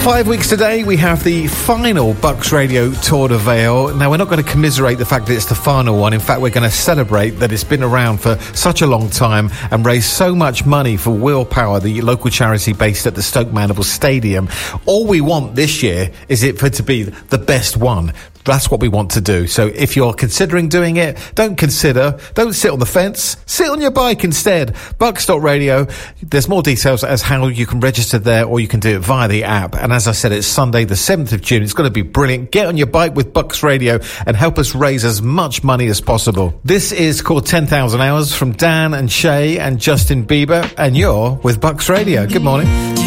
5 weeks today, we have the final Bucks Radio Tour de Vale. Now, we're not going to commiserate the fact that it's the final one. In fact, we're going to celebrate that it's been around for such a long time and raised so much money for Willpower, the local charity based at the Stoke Mandeville Stadium. All we want this year is it for it to be the best one. That's what we want to do. So if you're considering doing it, don't sit on the fence, sit on your bike instead. Bucks.radio. There's more details as how you can register there, or you can do it via the app. And as I said, it's Sunday, the 7th of June. It's going to be brilliant. Get on your bike with Bucks Radio and help us raise as much money as possible. This is called 10,000 Hours from Dan and Shay and Justin Bieber, and you're with Bucks Radio. Good morning.